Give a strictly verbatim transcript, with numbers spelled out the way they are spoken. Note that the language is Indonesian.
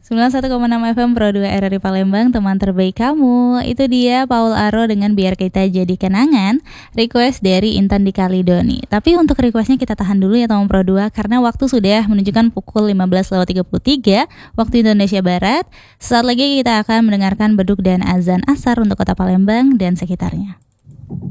sembilan puluh satu koma enam F M Pro dua R R I Palembang, teman terbaik kamu. Itu dia Paul Aro dengan Biar Kita Jadi Kenangan, request dari Intan di Kalidoni. Tapi untuk requestnya kita tahan dulu ya teman Pro dua, karena waktu sudah menunjukkan pukul lima belas lewat tiga puluh tiga waktu Indonesia Barat. Sesaat lagi kita akan mendengarkan beduk dan azan asar untuk kota Palembang dan sekitarnya.